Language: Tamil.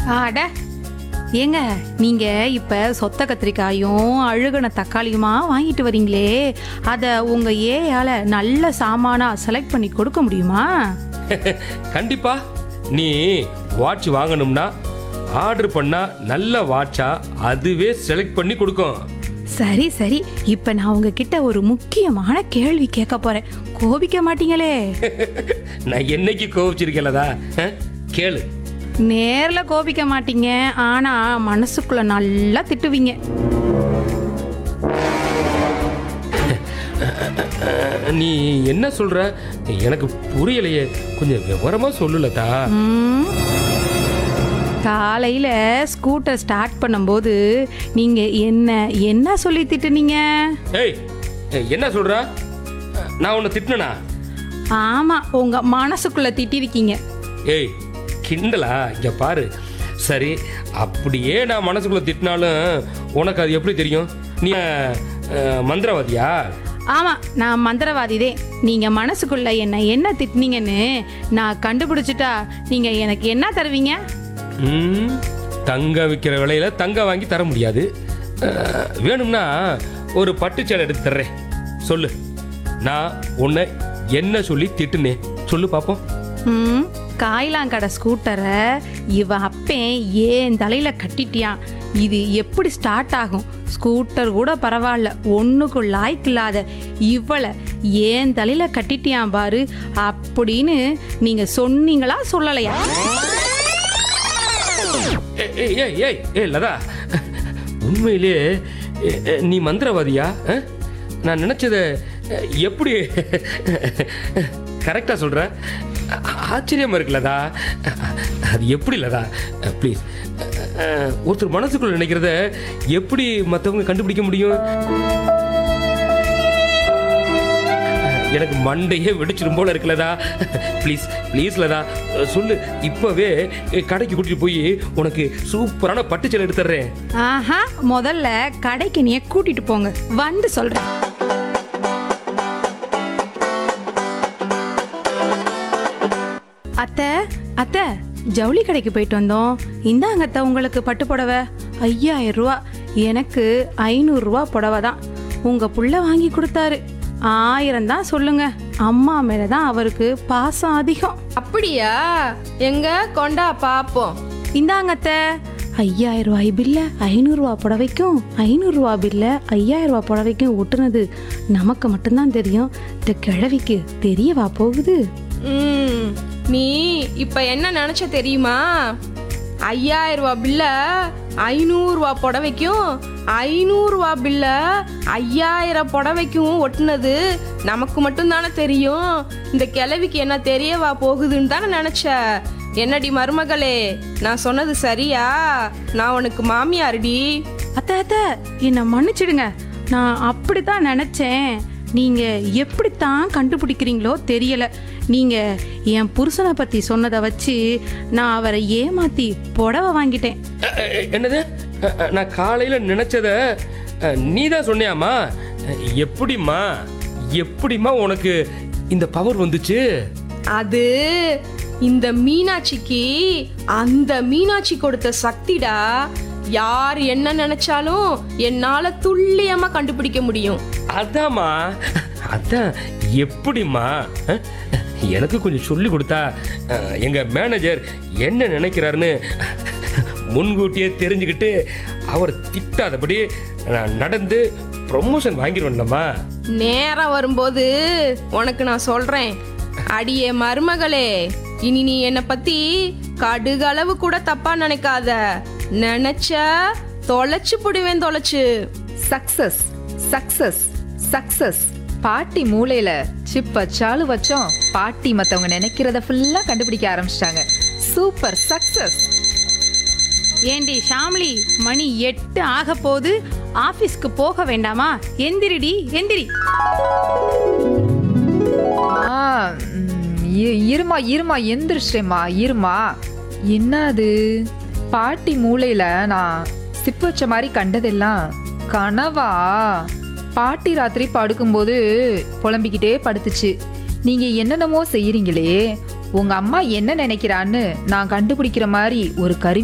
அட ஏங்க, நீங்க இப்ப சொத்த கத்திரிக்காயும் அழுகுன தக்காளியுமா வாங்கிட்டு வரீங்களே, அத உங்க ஏயால நல்ல சாமானா செலக்ட் பண்ணி கொடுக்க முடியுமா? கண்டிப்பா. நீ வாட்ச் வாங்கணும்னா ஆர்டர் பண்ணா நல்ல வாட்சா அதுவே செலக்ட் பண்ணி கொடுக்கும். சரி சரி, இப்ப நான் உங்ககிட்ட ஒரு முக்கியமான கேள்வி கேட்க போறேன், கோபிக்க மாட்டீங்களே? நான் என்னைக்கு கோவிச்சிருக்கேன்லதா, கேளு. நேர்ல கோபிக்க மாட்டீங்க, ஆனா மனசுக்குள்ள நல்லா திட்டுவீங்க. நீ என்ன சொல்ற எனக்கு புரியலையே, கொஞ்சம் விவரமா சொல்லுலதா. காலையில ஸ்கூட்டர் ஸ்டார்ட் பண்ணும்போது நீங்க என்ன என்ன சொல்லி திட்டுனீங்க? ஏய், என்ன சொல்ற? நான் உன்னை திட்டினா? ஆமா, உங்க மனசுக்குள்ள திட்டிருக்கீங்க. ஏய், கிண்டலா? இங்க பாரு. சரி, அப்படியே நான் மனசுக்குள்ள திட்டினாலும் உனக்கு அது எப்படி தெரியும்? நீ மந்திரவாதியா? ஆமா, நான் மந்திரவாதிதே. நீங்க மனசுக்குள்ள என்ன திட்டினீங்கன்னு நான் கண்டுபிடிச்சிட்டா நீங்க எனக்கு என்ன தருவீங்க? தங்க விற்கிற விலையில தங்கம் வாங்கி தர முடியாது. வேணும்னா ஒரு பட்டுச்சேலை எடுத்து தர்றேன். சொல்லு, நான் உன்னை என்ன சொல்லி திட்டுனே சொல்லு பாப்போம். காய்லாங்கடை ஸ்கூட்டரை இவன் அப்பேன் ஏன் தலையில கட்டிட்டியான். இது எப்படி ஸ்டார்ட் ஆகும்? ஸ்கூட்டர் கூட பரவாயில்ல, ஒண்ணுக்கு லாய்க்கு இல்லாத இவளை ஏன் தலையில கட்டிட்டியான் பாரு அப்படின்னு நீங்க சொன்னீங்களா சொல்லலையா? லதா, உண்மையிலே நீ மந்திரவாதியா? நான் நினைச்சத எப்படி கரெக்டா சொல்ற? ஆச்சரியமா இருக்குல்லதா. அது எப்படி லதா? ப்ளீஸ், ஒருத்தர் மனசுக்குள்ள நினைக்கிறத எப்படி மற்றவங்க கண்டுபிடிக்க முடியும்? எனக்கு மண்டையே வெடிச்சிரும் போல இருக்குல்லதா. ப்ளீஸ் ப்ளீஸ் லதா, சொல்லு. இப்பவே கடைக்கு கூட்டிட்டு போய் உனக்கு சூப்பரான பட்டுச்சேலை எடுத்துறேன். ஆஹா, முதல்ல கடைக்கு நீ கூட்டிட்டு போங்க, வந்து சொல்றேன். அத்தை அத்தை, ஜவுளி கடைக்கு போயிட்டு வந்தோம். இந்தாங்க அத்தை, உங்களுக்கு பட்டு புடவை 5000 ரூபா. எனக்கு 500 ரூபா புடவை தான். உங்க புள்ள வாங்கி கொடுத்தாரு. 1000 தான் சொல்லுங்க. அம்மா மேலதான் அவருக்கு பாசம் அதிகம். அப்படியா? எங்க கொண்டா பாப்போம். இந்தாங்க அத்தை, 5000 ரூபாய் பில்ல 500 ரூபா புடவைக்கும் 500 ரூபா பில்ல 5000 ரூபா புடவைக்கும் ஒட்டுனது நமக்கு மட்டும்தான் தெரியும். இந்த கிழவிக்கு தெரியவா போகுது? நீ இப்ப என்ன நினைச்ச தெரியுமா? 5000 ரூபா பில்ல 500 ரூபா புடவைக்கும் 500 ரூபா பில்ல 5000 புடவைக்கும் ஒட்டுனது நமக்கு மட்டும் தானே தெரியும். இந்த கிழவிக்கு என்ன தெரியவா போகுதுன்னு தானே நினைச்ச. என்னடி மருமகளே, நான் சொன்னது சரியா? நான் உனக்கு மாமியாருடி. அத்தை அத்தை, என்னை மன்னிச்சிடுங்க. நான் அப்படித்தான் நினைச்சேன். நீங்க எப்படித்தான் கண்டுபிடிக்கிறீங்களோ தெரியல. நீங்க என் புருஷனை பத்தி சொன்னதை வச்சு நான் அவரை ஏமாத்தி புடவை வாங்கிட்டேன். என்னது? நான் காலையில நினைச்சத நீதான் சொன்னியாமா? எப்படிமா எப்படிமா உனக்கு இந்த பவர் வந்துச்சு? அது இந்த மீனாட்சிக்கு அந்த மீனாட்சி கொடுத்த சக்திடா. யார் என்ன நினைச்சாலும் என்னால துல்லியமா கண்டுபிடிக்க முடியும். அதாம்மா, அதான். எப்படிமா? எனக்கு கொஞ்சம் சொல்லி கொடுத்தா எங்க மேனேஜர் என்ன நினைக்கிறாருன்னு முன்கூட்டியே தெரிஞ்சுக்கிட்டு அவர் திட்டாதபடி நான் நடந்து ப்ரொமோஷன் வாங்கிடுவேன்லம்மா. நேரம் வரும்போது உனக்கு நான் சொல்றேன். அடியே மருமகளே, இனி நீ என்னை பத்தி கடுகளவு கூட தப்பா நினைக்காத. நினைச்ச தொலைச்சு புடுவேன், தொலைச்சு. Success success success. பாட்டி மூளையில சிப் வச்சாலும் வச்சோம், பாட்டி மத்தவங்க நினைக்கிறத ஃபுல்லா கண்டுபிடிக்க ஆரம்பிச்சிட்டாங்க. Super success. ஏண்டி ஷாம்லி, மணி 8 ஆக போது. ஆபீஸ்க்கு போக வேண்டாமா? எந்திரிடி எந்திரி. இருமா இருமா, எந்திரிச்சேம்மா இருமா. என்னது? பாட்டி மூளையில நான் சிப் வச்ச மாதிரி கண்டதெல்லாம் கனவா? பாட்டி ராத்திரி படுக்கும்போது புலம்பிக்கிட்டே படுத்துச்சு. நீங்க என்னென்னமோ செய்யறீங்களே, உங்க அம்மா என்ன நினைக்கிறான்னு நான் கண்டுபிடிக்கிற மாதிரி ஒரு கருவி